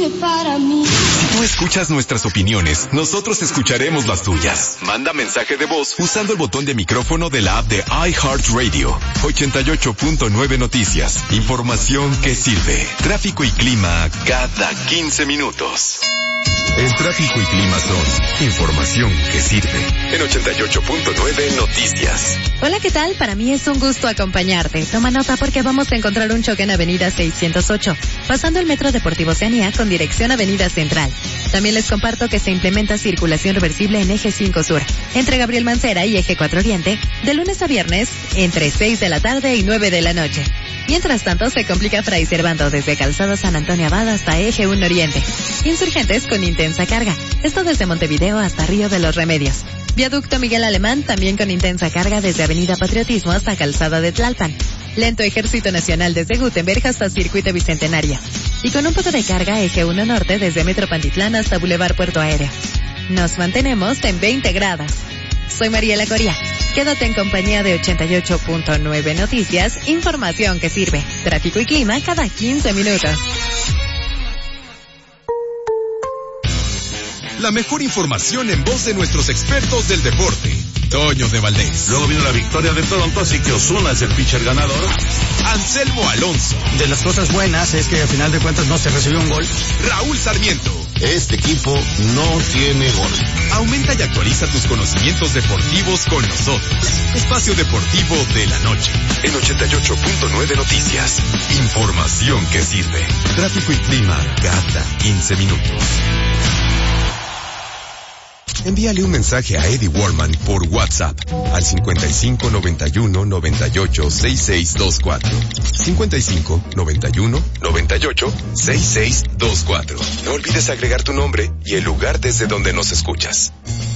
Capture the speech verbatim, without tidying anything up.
que para mí. Si tú escuchas nuestras opiniones, nosotros escucharemos las tuyas. Manda mensaje de voz usando el botón de micrófono de la app de iHeartRadio. ochenta y ocho punto nueve Noticias. Información que sirve. Tráfico y clima cada quince minutos. El tráfico y clima son información que sirve. En ochenta y ocho punto nueve Noticias. Hola, ¿qué tal? Para mí es un gusto acompañarte. Toma nota porque vamos a encontrar un choque en Avenida seiscientos ocho, pasando el Metro Deportivo Oceanía con dirección Avenida Central. También les comparto que se implementa circulación reversible en Eje cinco Sur, entre Gabriel Mancera y Eje cuatro Oriente, de lunes a viernes, entre seis de la tarde y nueve de la noche. Mientras tanto, se complica Fray Servando desde Calzada San Antonio Abad hasta Eje uno Oriente. Insurgentes con intensa carga. Esto desde Montevideo hasta Río de los Remedios. Viaducto Miguel Alemán también con intensa carga desde Avenida Patriotismo hasta Calzada de Tlalpan. Lento Ejército Nacional desde Gutenberg hasta Circuito Bicentenario. Y con un poco de carga Eje uno Norte desde Metro Pantitlán hasta Boulevard Puerto Aéreo. Nos mantenemos en veinte grados. Soy Mariela Coria. Quédate en compañía de ochenta y ocho punto nueve Noticias, información que sirve. Tráfico y clima cada quince minutos. La mejor información en voz de nuestros expertos del deporte. Toño de Valdés. Luego vino la victoria de Toronto, así que Ozuna es el pitcher ganador. Anselmo Alonso. De las cosas buenas es que al final de cuentas no se recibió un gol. Raúl Sarmiento. Este equipo no tiene gol. Aumenta y actualiza tus conocimientos deportivos con nosotros. Espacio Deportivo de la Noche. En ochenta y ocho punto nueve Noticias. Información que sirve. Tráfico y clima cada quince minutos. Envíale un mensaje a Eddie Warman por WhatsApp al cincuenta y cinco noventa y uno noventa y ocho sesenta y seis veinticuatro. cincuenta y cinco noventa y uno noventa y ocho sesenta y seis veinticuatro. No olvides agregar tu nombre y el lugar desde donde nos escuchas.